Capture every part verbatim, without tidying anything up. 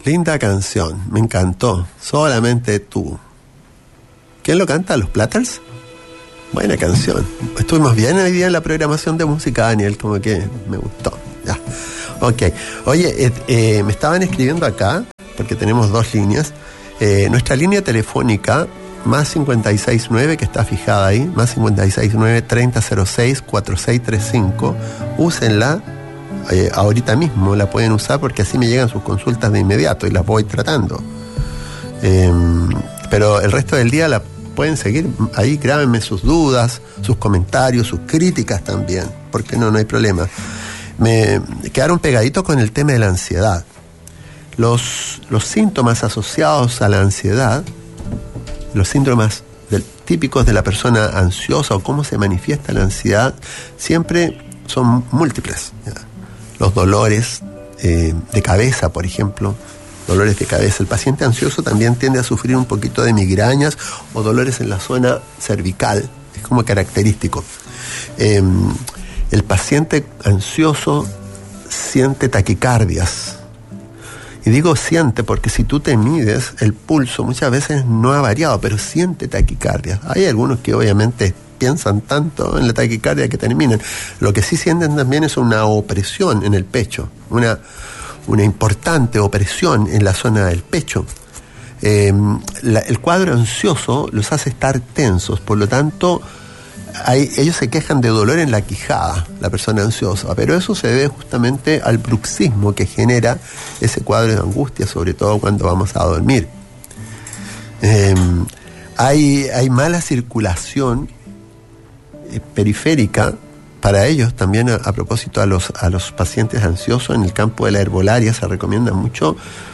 Linda canción, me encantó. Solamente tú. ¿Quién lo canta? ¿Los Platters? Buena canción. Estuvimos bien hoy día en la programación de música, Daniel, como que me gustó. Ya. Ok. Oye, eh, eh, me estaban escribiendo acá, porque tenemos dos líneas. Eh, nuestra línea telefónica, más cincuenta y seis nueve, que está fijada ahí, más cincuenta y seis nueve, treinta cero seis, cuarenta y seis treinta y cinco. Úsenla. Eh, ahorita mismo la pueden usar porque así me llegan sus consultas de inmediato y las voy tratando. Eh, pero el resto del día la pueden seguir ahí, grábenme sus dudas, sus comentarios, sus críticas también, porque no, no hay problema. Me quedaron pegaditos con el tema de la ansiedad. Los, los síntomas asociados a la ansiedad, los síntomas del, típicos de la persona ansiosa o cómo se manifiesta la ansiedad, siempre son múltiples, ¿ya? Los dolores eh, de cabeza, por ejemplo, dolores de cabeza. El paciente ansioso también tiende a sufrir un poquito de migrañas o dolores en la zona cervical, es como característico. Eh, el paciente ansioso siente taquicardias. Y digo siente porque si tú te mides, el pulso muchas veces no ha variado, pero siente taquicardias. Hay algunos que obviamente piensan tanto en la taquicardia que terminan. Lo que sí sienten también es una opresión en el pecho, una, una importante opresión en la zona del pecho. Eh, la, el cuadro ansioso los hace estar tensos, por lo tanto, hay, ellos se quejan de dolor en la quijada, la persona ansiosa, pero eso se debe justamente al bruxismo que genera ese cuadro de angustia, sobre todo cuando vamos a dormir. Eh, hay, hay mala circulación periférica para ellos también. A, a propósito a los a los pacientes ansiosos, en el campo de la herbolaria se recomienda mucho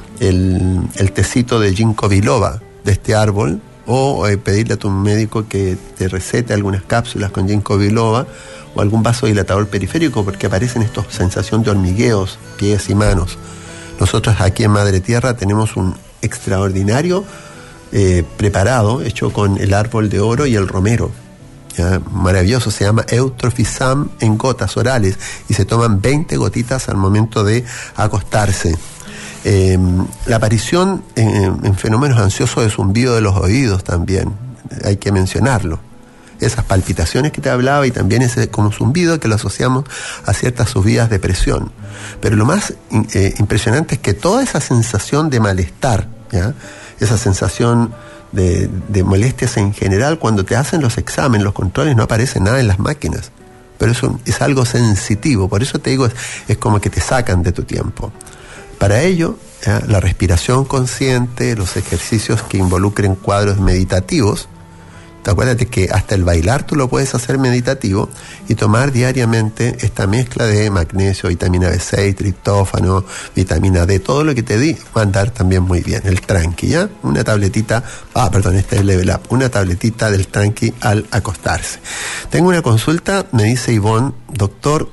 el, el tecito de ginkgo biloba de este árbol, o eh, pedirle a tu médico que te recete algunas cápsulas con ginkgo biloba o algún vasodilatador periférico, porque aparecen estos sensación de hormigueos, pies y manos. Nosotros aquí en Madre Tierra tenemos un extraordinario eh, preparado hecho con el árbol de oro y el romero. ¿Ya? Maravilloso, se llama Eutrofisam en gotas orales y se toman veinte gotitas al momento de acostarse. Eh, la aparición en, en fenómenos ansiosos de zumbido de los oídos también, hay que mencionarlo. Esas palpitaciones que te hablaba y también ese como zumbido que lo asociamos a ciertas subidas de presión. Pero lo más eh, impresionante es que toda esa sensación de malestar, ¿ya? Esa sensación De, de molestias en general, cuando te hacen los exámenes, los controles, no aparece nada en las máquinas, pero eso es algo sensitivo. Por eso te digo, es, es como que te sacan de tu tiempo. Para ello, ¿ya? La respiración consciente, los ejercicios que involucren cuadros meditativos. Te acuérdate que hasta el bailar tú lo puedes hacer meditativo, y tomar diariamente esta mezcla de magnesio, vitamina B seis, triptófano, vitamina D, todo lo que te di va a andar también muy bien. El tranqui, ¿ya? Una tabletita, ah, perdón, este es el Level Up, una tabletita del tranqui al acostarse. Tengo una consulta, me dice Ivonne: doctor,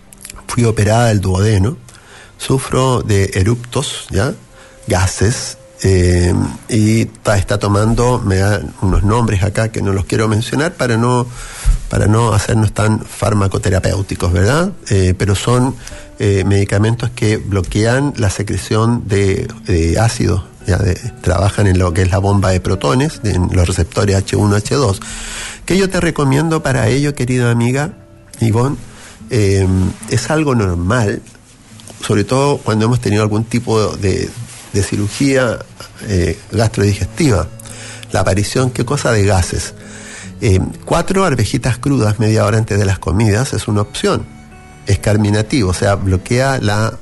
fui operada del duodeno, sufro de eruptos, ¿ya? Gases. Eh, y está, está tomando, me da unos nombres acá que no los quiero mencionar para no para no hacernos tan farmacoterapéuticos, ¿verdad? Eh, pero son eh, medicamentos que bloquean la secreción de, de ácido, ya de, trabajan en lo que es la bomba de protones, en los receptores hache uno hache dos. ¿Qué yo te recomiendo para ello, querida amiga Ivonne? Eh, es algo normal, sobre todo cuando hemos tenido algún tipo de de cirugía eh, gastrodigestiva, la aparición, ¿qué cosa? De gases. Eh, cuatro arvejitas crudas media hora antes de las comidas es una opción. Es carminativo, o sea, bloquea la,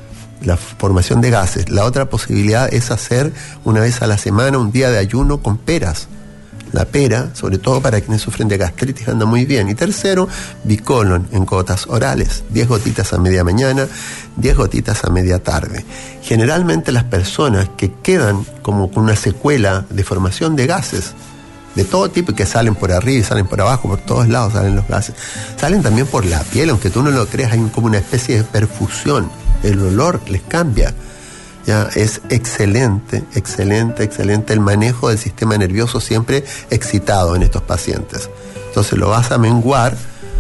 la formación de gases. La otra posibilidad es hacer una vez a la semana un día de ayuno con peras. La pera, sobre todo para quienes sufren de gastritis, anda muy bien. Y tercero, bicolon en gotas orales, diez gotitas a media mañana, diez gotitas a media tarde. Generalmente las personas que quedan como con una secuela de formación de gases de todo tipo, y que salen por arriba y salen por abajo, por todos lados salen los gases, salen también por la piel, aunque tú no lo creas, hay como una especie de perfusión, el olor les cambia. Ya, es excelente, excelente, excelente el manejo del sistema nervioso, siempre excitado en estos pacientes. Entonces lo vas a menguar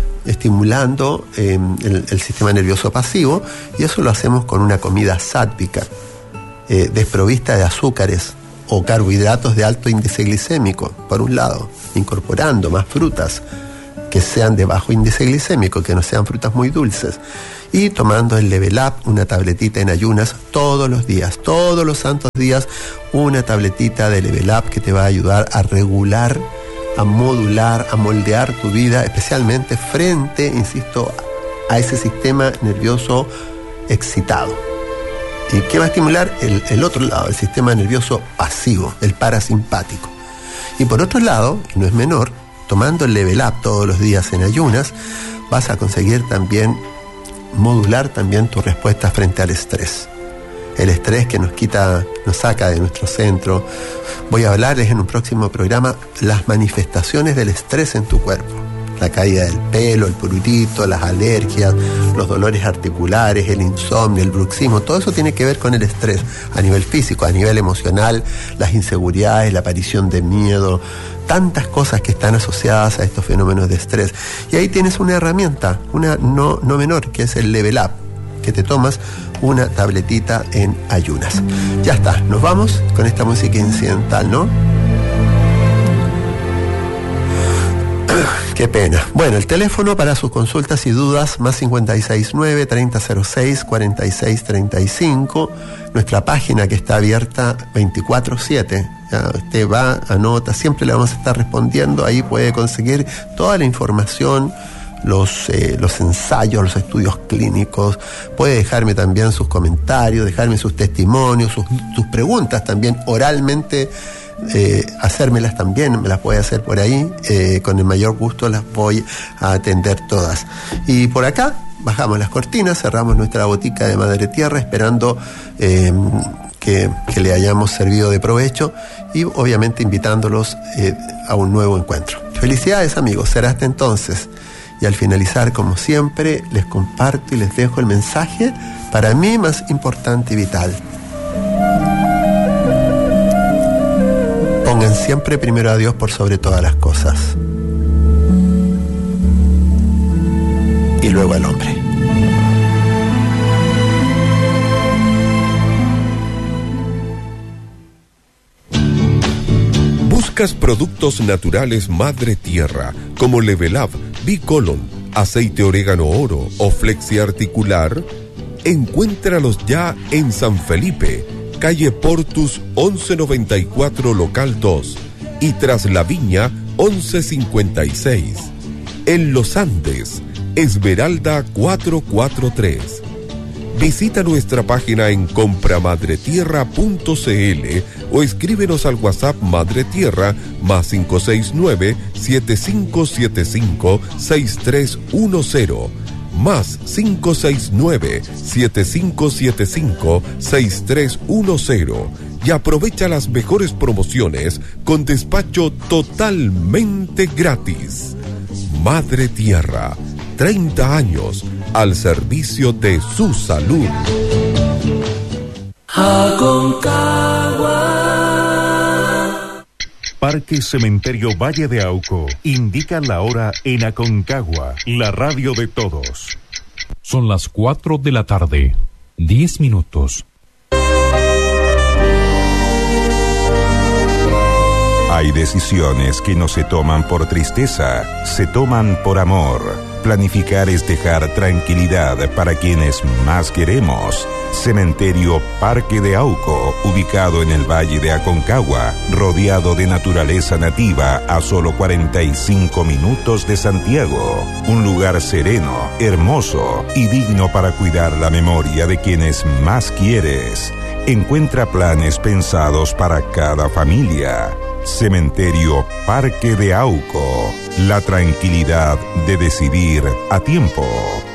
estimulando eh, el, el sistema nervioso pasivo, y eso lo hacemos con una comida sátvica. eh, desprovista de azúcares o carbohidratos de alto índice glicémico, por un lado, incorporando más frutas que sean de bajo índice glicémico, que no sean frutas muy dulces, y tomando el Level Up, una tabletita en ayunas todos los días, todos los santos días, una tabletita de Level Up que te va a ayudar a regular, a modular, a moldear tu vida, especialmente frente, insisto, a ese sistema nervioso excitado. ¿Y qué va a estimular? El, el otro lado, el sistema nervioso pasivo, el parasimpático. Y por otro lado, y no es menor, tomando el Level Up todos los días en ayunas, vas a conseguir también modular también tu respuesta frente al estrés. El estrés que nos quita, nos saca de nuestro centro. Voy a hablarles en un próximo programa las manifestaciones del estrés en tu cuerpo. La caída del pelo, el prurito, las alergias, los dolores articulares, el insomnio, el bruxismo, todo eso tiene que ver con el estrés a nivel físico, a nivel emocional, las inseguridades, la aparición de miedo, tantas cosas que están asociadas a estos fenómenos de estrés. Y ahí tienes una herramienta, una no, no menor, que es el Level Up, que te tomas una tabletita en ayunas. Ya está, nos vamos con esta música incidental, ¿no? Qué pena. Bueno, el teléfono para sus consultas y dudas, más cincuenta y seis nueve, treinta cero seis, cuarenta y seis treinta y cinco. Nuestra página que está abierta veinticuatro siete. Ya, usted va, anota, siempre le vamos a estar respondiendo. Ahí puede conseguir toda la información, los, eh, los ensayos, los estudios clínicos. Puede dejarme también sus comentarios, dejarme sus testimonios, sus, sus preguntas también oralmente. Eh, hacérmelas también, me las puede hacer por ahí, eh, con el mayor gusto las voy a atender todas. Y por acá bajamos las cortinas, cerramos nuestra botica de Madre Tierra, esperando eh, que, que le hayamos servido de provecho y obviamente invitándolos eh, a un nuevo encuentro. Felicidades, amigos, será hasta entonces. Y al finalizar, como siempre, les comparto y les dejo el mensaje para mí más importante y vital. Pongan siempre primero a Dios por sobre todas las cosas. Y luego al hombre. ¿Buscas productos naturales Madre Tierra como Level Up, Bicolon, aceite orégano oro o flexi articular? Encuéntralos ya en San Felipe, calle Portus once noventa y cuatro, local dos, y Tras la Viña once cincuenta y seis. En Los Andes, Esmeralda cuatrocientos cuarenta y tres. Visita nuestra página en compramadretierra punto c l o escríbenos al WhatsApp Madre Tierra más cinco seis nueve, siete cinco siete cinco, seis tres uno cero. Más cinco seis nueve, siete cinco siete cinco, seis tres uno cero y aprovecha las mejores promociones con despacho totalmente gratis. Madre Tierra, treinta años al servicio de su salud. Aconcagua. Parque Cementerio Valle de Auco indica la hora en Aconcagua, la radio de todos. Son las cuatro de la tarde, diez minutos. Hay decisiones que no se toman por tristeza, se toman por amor. Planificar es dejar tranquilidad para quienes más queremos. Cementerio Parque de Auco, ubicado en el Valle de Aconcagua, rodeado de naturaleza nativa a solo cuarenta y cinco minutos de Santiago. Un lugar sereno, hermoso y digno para cuidar la memoria de quienes más quieres. Encuentra planes pensados para cada familia. Cementerio Parque de Auco, la tranquilidad de decidir a tiempo.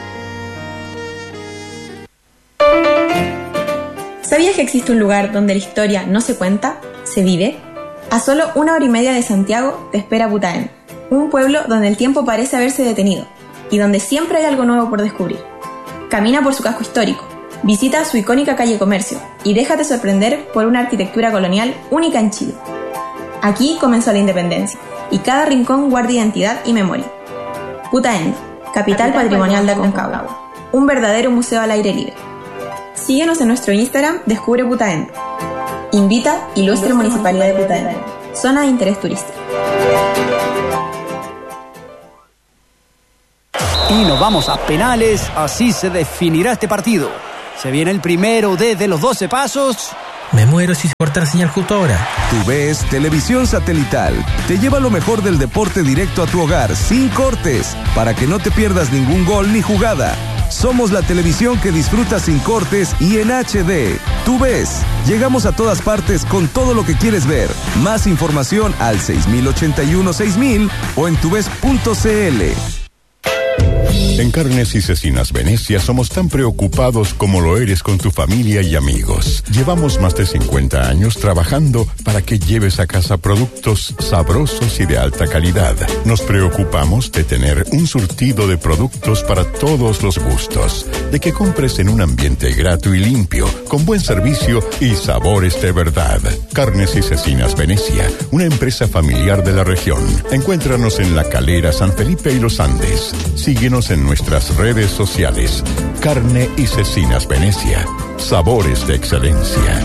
¿Sabías que existe un lugar donde la historia no se cuenta, se vive? A solo una hora y media de Santiago te espera Putaén, un pueblo donde el tiempo parece haberse detenido y donde siempre hay algo nuevo por descubrir. Camina por su casco histórico, visita su icónica calle Comercio y déjate sorprender por una arquitectura colonial única en Chile. Aquí comenzó la independencia y cada rincón guarda identidad y memoria. Putaén, capital patrimonial de Aconcagua, un verdadero museo al aire libre. Síguenos en nuestro Instagram, Descubre Putaén. Invita Ilustre Municipalidad de Putaén. Zona de interés turístico. Y nos vamos a penales, así se definirá este partido. Se viene el primero desde los doce pasos. Me muero si se corta la señal justo ahora. TUVES Televisión Satelital te lleva lo mejor del deporte directo a tu hogar, sin cortes, para que no te pierdas ningún gol ni jugada. Somos la televisión que disfrutas sin cortes y en H D. TUVES. Llegamos a todas partes con todo lo que quieres ver. Más información al seis mil ochenta y uno seis mil o en tuves punto c l. En Carnes y Cecinas Venecia somos tan preocupados como lo eres con tu familia y amigos. Llevamos más de cincuenta años trabajando para que lleves a casa productos sabrosos y de alta calidad. Nos preocupamos de tener un surtido de productos para todos los gustos, de que compres en un ambiente grato y limpio, con buen servicio y sabores de verdad. Carnes y Cecinas Venecia, una empresa familiar de la región. Encuéntranos en La Calera, San Felipe y Los Andes. Síguenos en nuestras redes sociales. Carne y Cecinas Venecia. Sabores de excelencia.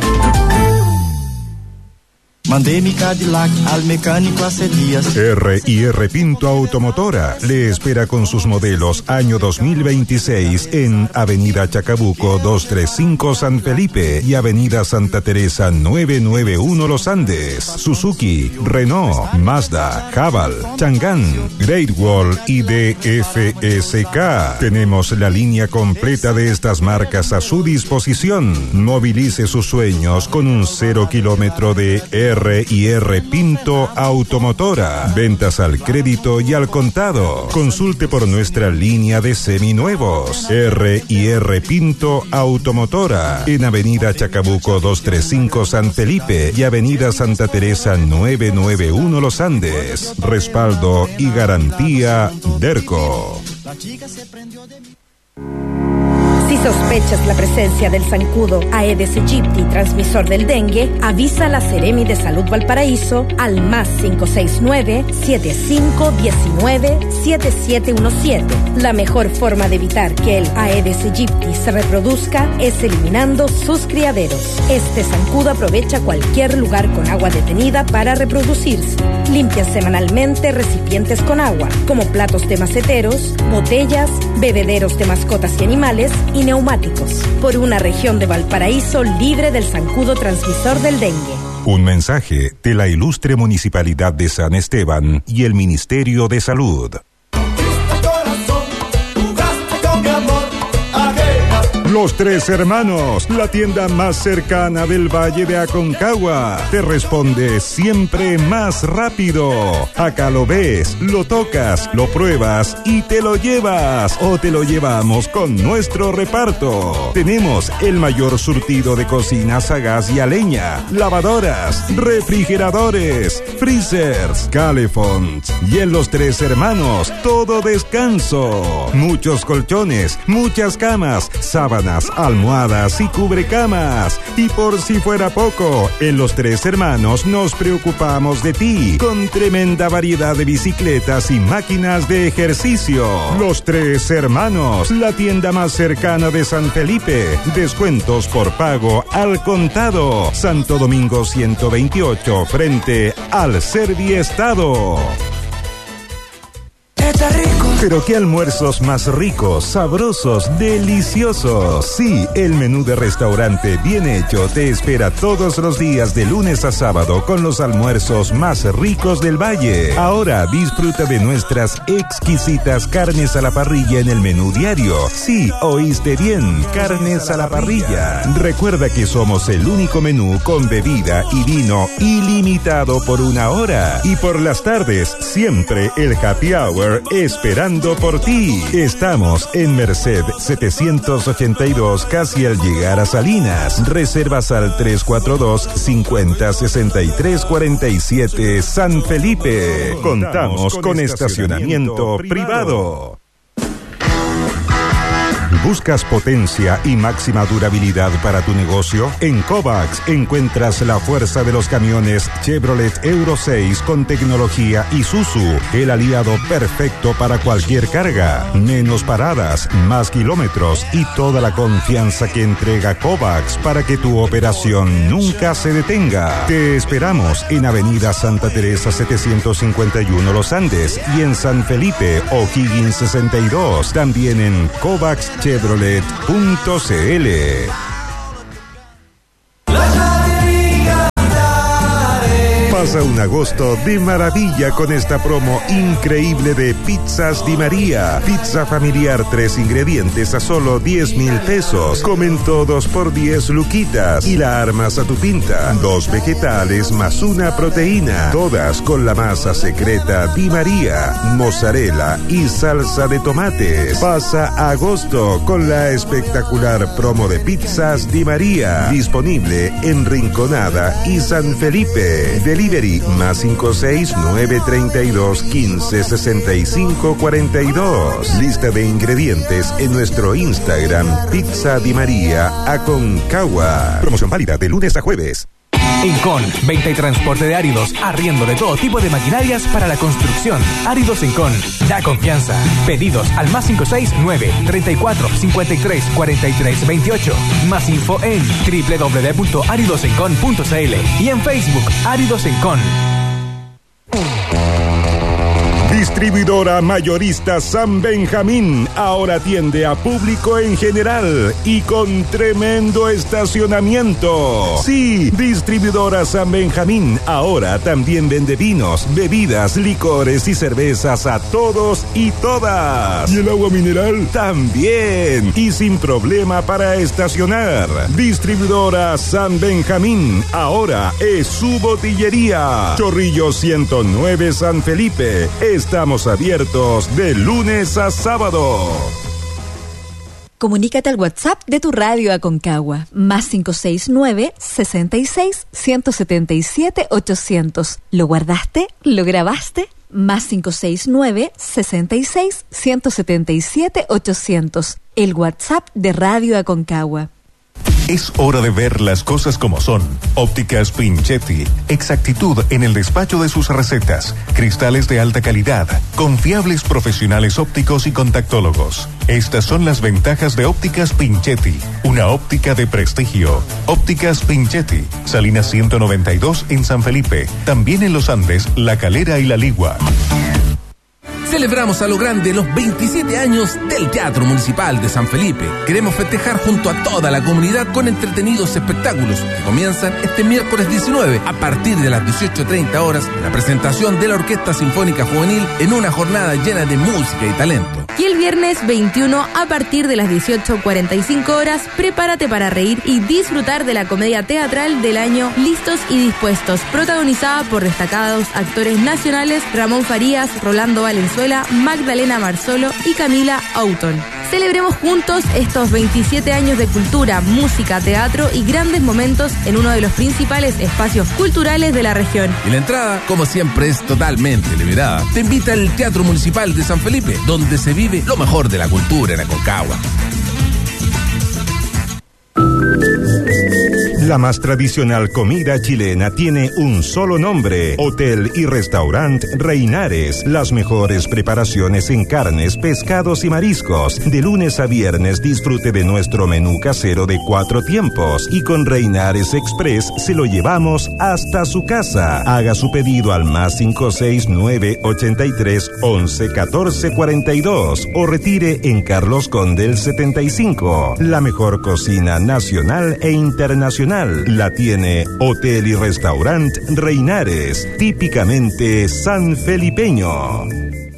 Mandé mi Cadillac al mecánico hace días. R y R Pinto Automotora le espera con sus modelos año dos mil veintiséis en Avenida Chacabuco doscientos treinta y cinco San Felipe y Avenida Santa Teresa novecientos noventa y uno Los Andes. Suzuki, Renault, Mazda, Haval, Chang'an, Great Wall y D F S K. Tenemos la línea completa de estas marcas a su disposición. Movilice sus sueños con un cero kilómetro de R R y R Pinto Automotora. Ventas al crédito y al contado. Consulte por nuestra línea de seminuevos. R y R Pinto Automotora. En Avenida Chacabuco doscientos treinta y cinco San Felipe y Avenida Santa Teresa novecientos noventa y uno Los Andes. Respaldo y garantía DERCO. Si sospechas la presencia del zancudo Aedes aegypti, transmisor del dengue, avisa a la Seremi de Salud Valparaíso al más cinco seis nueve, siete cinco uno nueve, siete siete uno siete. La mejor forma de evitar que el Aedes aegypti se reproduzca es eliminando sus criaderos. Este zancudo aprovecha cualquier lugar con agua detenida para reproducirse. Limpia semanalmente recipientes con agua, como platos de maceteros, botellas, bebederos de mascotas y animales y neumáticos, por una región de Valparaíso libre del zancudo transmisor del dengue. Un mensaje de la Ilustre Municipalidad de San Esteban y el Ministerio de Salud. Los Tres Hermanos, la tienda más cercana del Valle de Aconcagua, te responde siempre más rápido. Acá lo ves, lo tocas, lo pruebas y te lo llevas o te lo llevamos con nuestro reparto. Tenemos el mayor surtido de cocinas a gas y a leña, lavadoras, refrigeradores, freezers, calefons y en Los Tres Hermanos todo descanso. Muchos colchones, muchas camas, sábanas, almohadas y cubrecamas. Y por si fuera poco, en Los Tres Hermanos nos preocupamos de ti, con tremenda variedad de bicicletas y máquinas de ejercicio. Los Tres Hermanos, la tienda más cercana de San Felipe. Descuentos por pago al contado. Santo Domingo ciento veintiocho, frente al Serviestado. Está rico. Pero qué almuerzos más ricos, sabrosos, deliciosos. Sí, el menú de restaurante bien hecho te espera todos los días de lunes a sábado con los almuerzos más ricos del valle. Ahora disfruta de nuestras exquisitas carnes a la parrilla en el menú diario. Sí, oíste bien, carnes a la parrilla. Recuerda que somos el único menú con bebida y vino ilimitado por una hora. Y por las tardes, siempre el happy hour esperando por ti. Estamos en Merced setecientos ochenta y dos, casi al llegar a Salinas. Reservas al tres cuatro dos, cincuenta, sesenta y tres cuarenta y siete San Felipe. Contamos con estacionamiento privado. ¿Buscas potencia y máxima durabilidad para tu negocio? En Kovacs encuentras la fuerza de los camiones Chevrolet Euro seis con tecnología Isuzu, el aliado perfecto para cualquier carga. Menos paradas, más kilómetros y toda la confianza que entrega Kovacs para que tu operación nunca se detenga. Te esperamos en Avenida Santa Teresa setecientos cincuenta y uno Los Andes y en San Felipe O'Higgins sesenta y dos. También en kovacs chevrolet punto c l. Pasa un agosto de maravilla con esta promo increíble de Pizzas Di María. Pizza familiar, tres ingredientes a solo diez mil pesos. Comen todos por diez luquitas y la armas a tu pinta. Dos vegetales más una proteína. Todas con la masa secreta Di María, mozzarella y salsa de tomates. Pasa agosto con la espectacular promo de Pizzas Di María. Disponible en Rinconada y San Felipe. Delivery más cinco seis nueve treinta y dos quince sesenta y cinco cuarenta y dos. Lista de ingredientes en nuestro Instagram Pizza Di María Aconcagua. Promoción válida de lunes a jueves. Incon, venta y transporte de áridos, arriendo de todo tipo de maquinarias para la construcción. Áridos Incon, da confianza. Pedidos al más cinco seis nueve treinta y cuatro cincuenta y tres cuarenta y tres veintiocho. Más info en doble u doble u doble u punto áridos incon punto c l y en Facebook Áridos Incon. Distribuidora mayorista San Benjamín ahora atiende a público en general y con tremendo estacionamiento. Sí, Distribuidora San Benjamín ahora también vende vinos, bebidas, licores y cervezas a todos y todas. ¿Y el agua mineral? También. Y sin problema para estacionar. Distribuidora San Benjamín ahora es su botillería. Chorrillo ciento nueve San Felipe. Estamos abiertos de lunes a sábado. Comunícate al WhatsApp de tu radio Aconcagua, más cinco seis nueve, sesenta y seis, ciento setenta y siete, ochocientos. ¿Lo guardaste? ¿Lo grabaste? Más cinco seis nueve, sesenta y seis, ciento setenta y siete, ochocientos. El WhatsApp de Radio Aconcagua. Es hora de ver las cosas como son. Ópticas Pinchetti. Exactitud en el despacho de sus recetas. Cristales de alta calidad. Confiables profesionales ópticos y contactólogos. Estas son las ventajas de Ópticas Pinchetti. Una óptica de prestigio. Ópticas Pinchetti. Salinas ciento noventa y dos en San Felipe. También en Los Andes, La Calera y La Ligua. Celebramos a lo grande los veintisiete años del Teatro Municipal de San Felipe. Queremos festejar junto a toda la comunidad con entretenidos espectáculos que comienzan este miércoles diecinueve a partir de las dieciocho treinta horas, la presentación de la Orquesta Sinfónica Juvenil en una jornada llena de música y talento. Y el viernes veintiuno a partir de las dieciocho cuarenta y cinco horas, prepárate para reír y disfrutar de la comedia teatral del año Listos y Dispuestos, protagonizada por destacados actores nacionales Ramón Farías, Rolando Valenzuela, Magdalena Marzolo y Camila Auton. Celebremos juntos estos veintisiete años de cultura, música, teatro y grandes momentos en uno de los principales espacios culturales de la región. Y la entrada, como siempre, es totalmente liberada. Te invita el Teatro Municipal de San Felipe, donde se vive lo mejor de la cultura en Aconcagua. La más tradicional comida chilena tiene un solo nombre: Hotel y Restaurant Reinares. Las mejores preparaciones en carnes, pescados y mariscos. De lunes a viernes disfrute de nuestro menú casero de cuatro tiempos. Y con Reinares Express se lo llevamos hasta su casa. Haga su pedido al más cinco seis nueve, ochenta y tres, once, catorce, cuarenta y dos o retire en Carlos Condel setenta y cinco. La mejor cocina nacional e internacional la tiene Hotel y Restaurant Reinares, típicamente sanfelipeño.